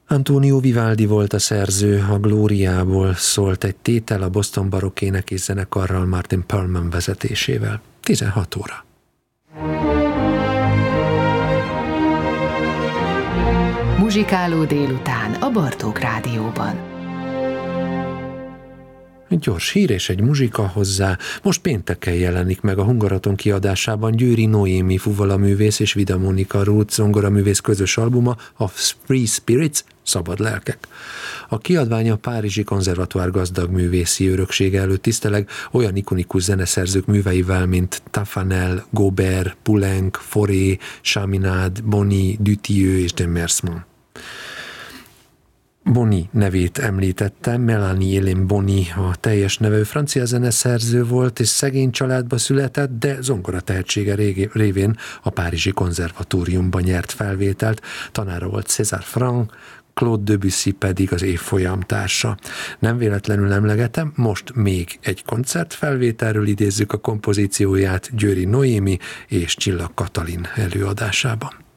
Antonio Vivaldi volt a szerző, a Glóriából szólt egy tétel a Boston Barokk Énekes Zenekarral Martin Perlman vezetésével. 16 óra. Muzsikáló délután a Bartók Rádióban. Egy gyors hír és egy muzsika hozzá. Most pénteken jelenik meg a Hungaraton kiadásában Győri Noémi fuvalaművész és Vida Monika Ruth zongoraművész közös albuma, a Free Spirits, Szabad Lelkek. A kiadvány a Párizsi Konzervatóár gazdag művészi öröksége előtt tiszteleg olyan ikonikus zeneszerzők műveivel, mint Taffanel, Gaubert, Poulenc, Fauré, Chaminade, Bonny, Dutilleux és de Mersman. Bonny nevét említettem, Melanie Hélène Bonny a teljes neve, francia zeneszerző volt, és szegény családba született, de zongora tehetsége révén a Párizsi Konzervatóriumban nyert felvételt, tanára volt César Franck, Claude Debussy pedig az évfolyam társa. Nem véletlenül emlegetem, most még egy koncertfelvételről idézzük a kompozícióját Győri Noémi és Csillag Katalin előadásában.